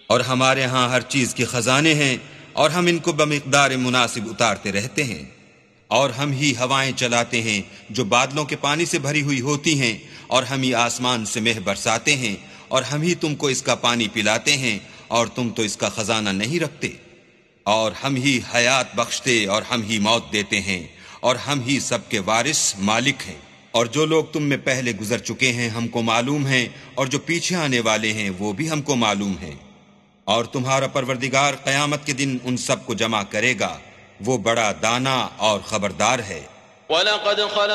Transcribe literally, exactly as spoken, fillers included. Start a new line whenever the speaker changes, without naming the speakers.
और हमारे यहाँ हर चीज के खजाने हैं और हम इनको बमिक़दार मुनासिब उतारते रहते हैं। और हम ही हवाएं चलाते हैं जो बादलों के पानी से भरी हुई होती हैं, और हम ही आसमान से मेह बरसाते हैं, और हम ही तुमको इसका पानी पिलाते हैं, और तुम तो इसका खजाना नहीं रखते। और हम ही हयात बख्शते और हम ही मौत देते हैं, और हम ही सबके वारिस मालिक हैं। और जो लोग तुम में पहले गुजर चुके हैं हमको मालूम हैं, और जो पीछे आने वाले हैं वो भी हमको मालूम है। और तुम्हारा परवरदिगार क़यामत के दिन उन सबको जमा करेगा, वो बड़ा दाना और खबरदार है।